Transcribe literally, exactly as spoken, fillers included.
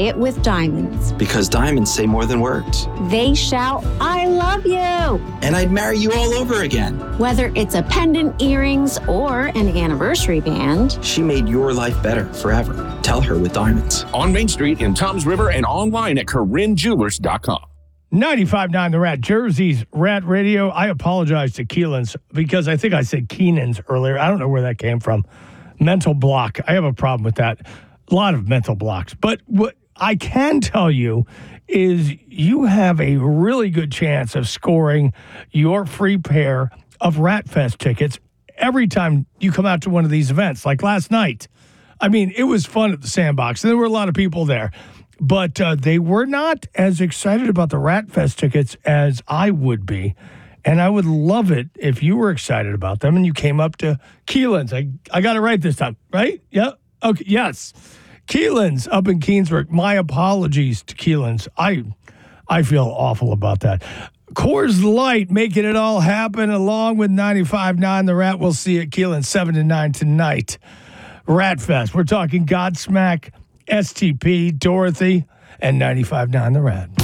say it with diamonds. Because diamonds say more than words. They shout, I love you. And I'd marry you all over again. Whether it's a pendant, earrings, or an anniversary band. She made your life better forever. Tell her with diamonds. On Main Street in Toms River and online at Corinne Jewelers dot com. ninety-five point nine The Rat, Jersey's Rat Radio. I apologize to Keelan's because I think I said Keenan's earlier. I don't know where that came from. Mental block. I have a problem with that. A lot of mental blocks. But what I can tell you is you have a really good chance of scoring your free pair of Rat Fest tickets every time you come out to one of these events. Like last night. I mean, it was fun at the Sandbox. And there were a lot of people there. But uh, they were not as excited about the Rat Fest tickets as I would be. And I would love it if you were excited about them and you came up to Keelan's. I, I got it right this time, right? Yeah? Okay, yes. Keelan's up in Keensburg. My apologies to Keelan's. I, I feel awful about that. Coors Light making it all happen along with ninety-five point nine The Rat. We'll see you at Keelan's seven to nine tonight. Rat Fest. We're talking Godsmack, S T P, Dorothy, and ninety-five point nine The Rat.